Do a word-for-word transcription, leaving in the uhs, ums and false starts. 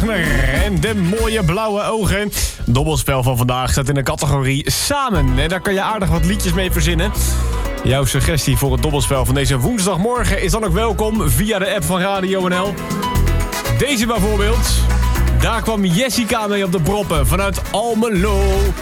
Wagner en de mooie blauwe ogen. Dobbelspel van vandaag staat in de categorie Samen. En daar kan je aardig wat liedjes mee verzinnen. Jouw suggestie voor het dobbelspel van deze woensdagmorgen is dan ook welkom via de app van Radio N L. Deze bijvoorbeeld. Daar kwam Jessica mee op de proppen vanuit Almelo.